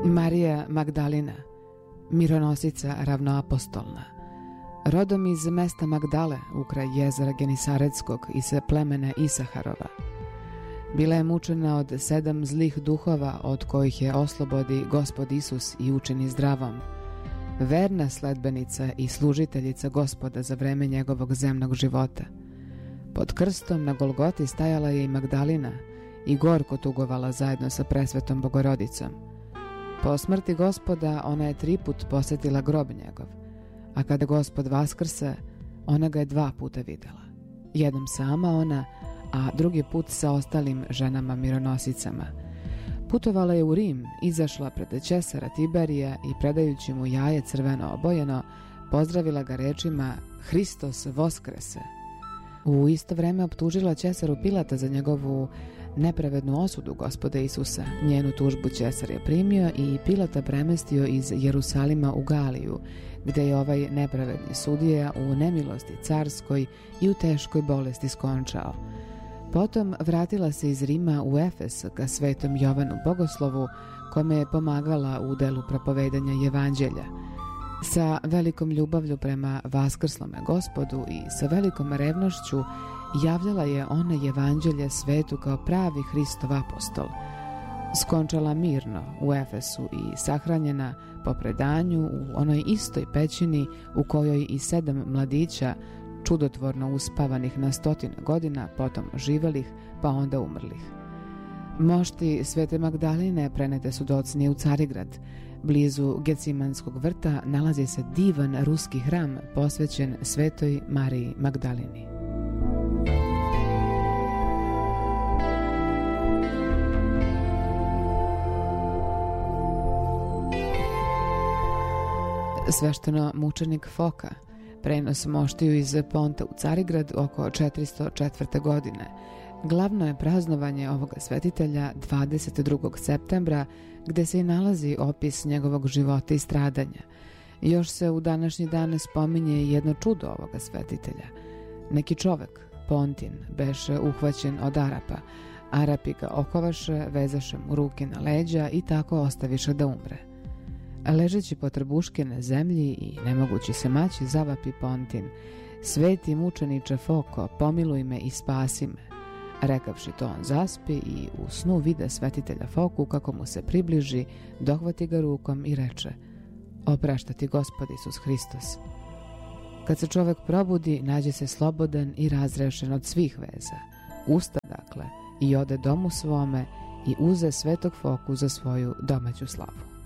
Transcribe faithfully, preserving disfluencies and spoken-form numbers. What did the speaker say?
Marija Magdalina, mironosica ravnoapostolna, rodom iz mesta Magdale ukraj jezera Genisaretskog iz plemena Isaharova. Bila je mučena od sedam zlih duhova od kojih je oslobodi Gospod Isus i učini zdravom. Verna sledbenica i služiteljica Gospoda za vreme njegovog zemnog života. Pod krstom na Golgoti stajala je i Magdalina i gorko tugovala zajedno sa presvetom Bogorodicom. Po smrti Gospoda ona je tri put posetila grob njegov, a kada Gospod vaskrse, ona ga je dva puta videla. Jednom sama ona, a drugi put sa ostalim ženama mironosicama. Putovala je u Rim, izašla pred Cesara Tiberija i predajući mu jaje crveno obojeno, pozdravila ga rečima Hristos voskrese. U isto vreme optužila Cesaru Pilata za njegovu nepravednu osudu Gospoda Isusa. Njenu tužbu Cesar je primio i Pilata premestio iz Jerusalima u Galiju, gde je ovaj nepravedni sudija u nemilosti carskoj i u teškoj bolesti skončao. Potom vratila se iz Rima u Efes ka svetom Jovanu Bogoslovu, kome je pomagala u delu propovedanja evanđelja. Sa velikom ljubavlju prema vaskrslome Gospodu i sa velikom revnošću javljala je ona evanđelje svetu kao pravi Hristov apostol. Skončala mirno u Efesu i sahranjena po predanju u onoj istoj pećini u kojoj i sedam mladića čudotvorno uspavanih na stotine godina, potom živelih, pa onda umrlih. Mošti Svete Magdaline prenete su docnije u Carigrad. Blizu Gecimanskog vrta nalazi se divan ruski hram posvećen Svetoj Mariji Magdalini. Svešteno mučenik Foka, prenos moštiju iz Ponta u Carigrad oko četiristo četvrte. godine. Glavno je praznovanje ovoga svetitelja dvadeset drugog septembra, gde se i nalazi opis njegovog života i stradanja. Još se u današnji dan spominje jedno čudo ovoga svetitelja. Neki čovek, Pontin, beše uhvaćen od Arapa. Arapi ga okovaše, vezaše mu ruke na leđa i tako ostaviše da umre. Ležeći po trbuške na zemlji i ne mogući se maći, zavapi Pontin: Sveti mučeniče Foko, pomiluj me i spasi me. Rekavši to, on zaspi i u snu vide svetitelja Foku kako mu se približi, dohvati ga rukom i reče: Oprašta ti Gospod Isus Hristos. Kad se čovek probudi, nađe se slobodan i razrešen od svih veza. Usta dakle i ode domu svome i uze svetog Foku za svoju domaću slavu.